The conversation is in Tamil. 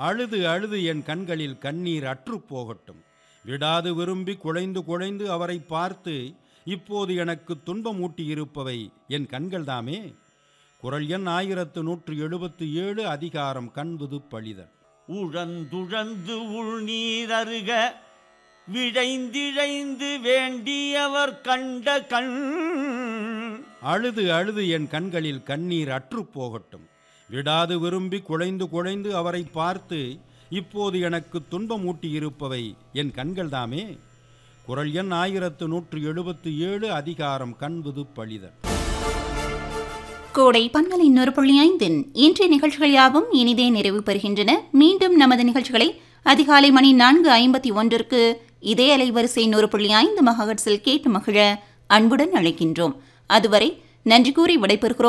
அழுது அழுது என் கண்களில் கண்ணீர் அற்று போகட்டும். விடாது விரும்பி குழைந்து குழைந்து அவரை பார்த்து இப்போது எனக்கு துன்பமூட்டியிருப்பவை என் கண்கள்தாமே. குறள் எண் 1177 அதிகாரம் கண்புது பழிதல். உழந்துழந்து உள்நீர் அருக விழைந்திழைந்து வேண்டியவர் கண்ட கண். அழுது அழுது என் கண்களில் கண்ணீர் அற்று போகட்டும். விடாது விரும்பி குழைந்து குழைந்து அவரை பார்த்து இப்போது எனக்கு துன்பமூட்டியிருப்பவை என் கண்கள்தாமே. குறள் எண் 1177 அதிகாரம் கண்புது பழிதல். கோடை பன்மலை 100.5 இன்றைய நிகழ்ச்சிகள் யாவும் இனிதே நிறைவு பெறுகின்றன. மீண்டும் நமது நிகழ்ச்சிகளை அதிகாலை மணி 4:51 இதே அலைவரிசை 100.5 மெகாஹெர்ட்ஸில் கேட்டு மகிழ அன்புடன் அழைக்கின்றோம். அதுவரை நன்றி கூறி விடைபெறுகிறோம்.